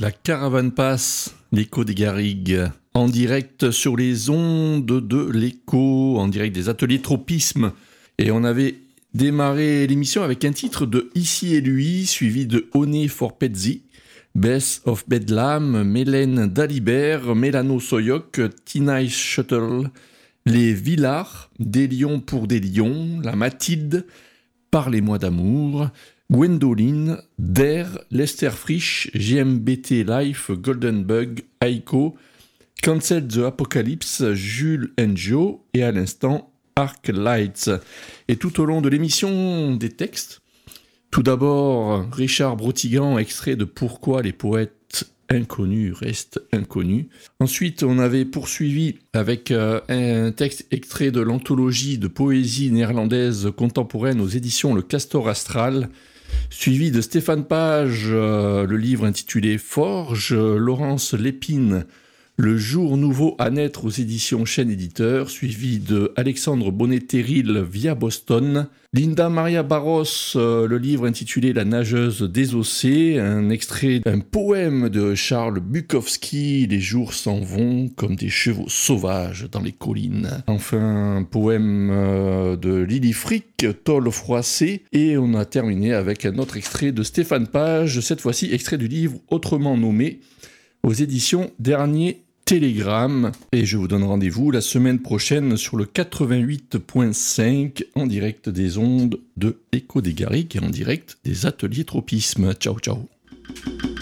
La caravane passe, l'écho des garrigues, en direct sur les ondes de l'écho, en direct des ateliers tropisme. Et on avait démarré l'émission avec un titre de Ici et lui, suivi de One for Pezzi, Bess of Bedlam, Mélène Dalibert, Mélano Soyoc, Tina Shuttle, Les Villars, Des Lions pour des Lions, La Mathilde, Parlez-moi d'amour, Gwendoline, Dare, Lester Frisch, GMBT Life, Golden Bug, Aiko, Cancel the Apocalypse, Jules and Joe et à l'instant Arc Lights. Et tout au long de l'émission, des textes. Tout d'abord, Richard Brotigan, extrait de Pourquoi les poètes inconnus restent inconnus. Ensuite, on avait poursuivi avec un texte extrait de l'anthologie de poésie néerlandaise contemporaine aux éditions Le Castor Astral, suivi de Stéphane Page, le livre intitulé Forge, Laurence Lépine, Le jour nouveau à naître aux éditions Chêne Éditeur, suivi de Alexandre Bonnet-Terril via Boston, Linda Maria Barros, le livre intitulé La nageuse désossée, un extrait d'un poème de Charles Bukowski, Les jours s'en vont comme des chevaux sauvages dans les collines. Enfin, un poème de Lily Frick, Toll froissé, et on a terminé avec un autre extrait de Stéphane Page, cette fois-ci extrait du livre Autrement nommé, aux éditions Dernier Télégramme. Et je vous donne rendez-vous la semaine prochaine sur le 88.5 en direct des ondes de Écho des Garrigues et en direct des ateliers tropisme. Ciao, ciao.